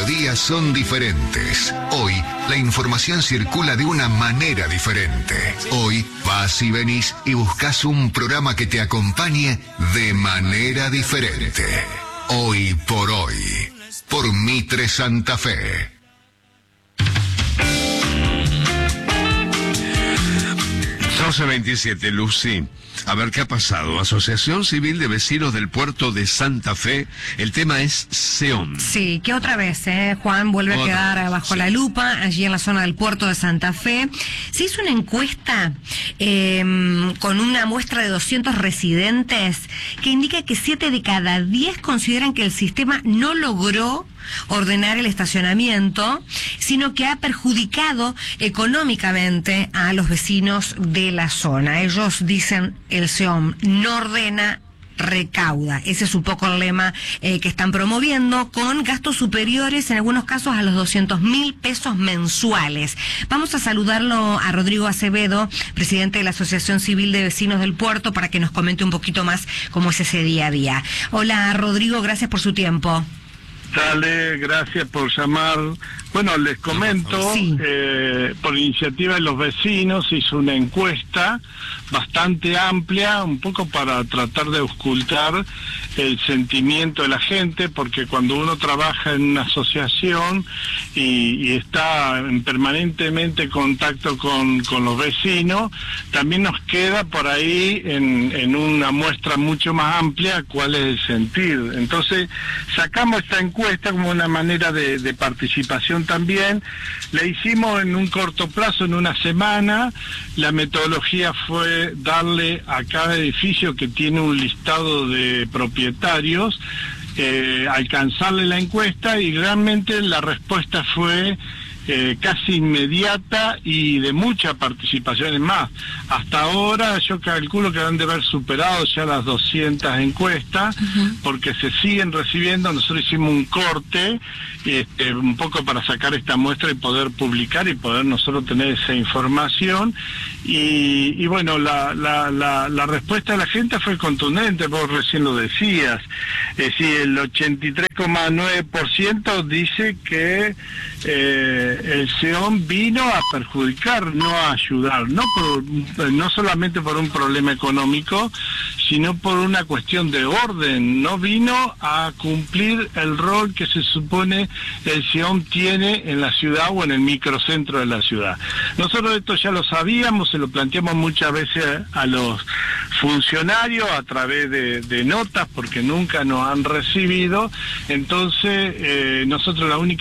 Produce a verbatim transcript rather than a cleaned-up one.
mediodía son diferentes. Hoy, la información circula de una manera diferente. Hoy, vas y venís y buscas un programa que te acompañe de manera diferente. Hoy por hoy, por Mitre Santa Fe. doce veintisiete, Lucy. A ver qué ha pasado. Asociación Civil de Vecinos del Puerto de Santa Fe. El tema es SEOM. Sí, que otra vez, eh, Juan, vuelve Otra. a quedar bajo Sí. la lupa, allí en la zona del Puerto de Santa Fe. Se hizo una encuesta eh, con una muestra de doscientos residentes que indica que siete de cada diez consideran que el sistema no logró ordenar el estacionamiento, sino que ha perjudicado económicamente a los vecinos de la zona. Ellos dicen, el SEOM no ordena, recauda. Ese es un poco el lema eh, que están promoviendo, con gastos superiores en algunos casos a los doscientos mil pesos mensuales. Vamos a saludarlo a Rodrigo Acevedo, presidente de la Asociación Civil de Vecinos del Puerto, para que nos comente un poquito más cómo es ese día a día. Hola Rodrigo, gracias por su tiempo. Dale, gracias por llamar. Bueno, les comento, sí. eh, por iniciativa de los vecinos se hizo una encuesta bastante amplia, un poco para tratar de auscultar el sentimiento de la gente, porque cuando uno trabaja en una asociación y, y está en permanentemente contacto con, con los vecinos, también nos queda por ahí en, en una muestra mucho más amplia cuál es el sentir. Entonces sacamos esta encuesta como una manera de, de participación también. La hicimos en un corto plazo, en una semana. La metodología fue darle a cada edificio que tiene un listado de propietarios, eh, alcanzarle la encuesta, y realmente la respuesta fue eh, casi inmediata y de mucha participación. Es más, hasta ahora yo calculo que han de haber superado ya las doscientas encuestas, uh-huh. porque se siguen recibiendo. Nosotros hicimos un corte este, un poco para sacar esta muestra y poder publicar y poder nosotros tener esa información. Y, y bueno, la, la, la, la respuesta de la gente fue contundente, vos recién lo decías. Es decir, el ochenta y tres coma nueve por ciento dice que eh, el SEOM vino a perjudicar, no a ayudar, no por, no solamente por un problema económico, sino por una cuestión de orden. No vino a cumplir el rol que se supone el SEOM tiene en la ciudad o en el microcentro de la ciudad. Nosotros esto ya lo sabíamos, se lo planteamos muchas veces a los funcionarios a través de, de notas, porque nunca nos han recibido. Entonces, eh, nosotros la única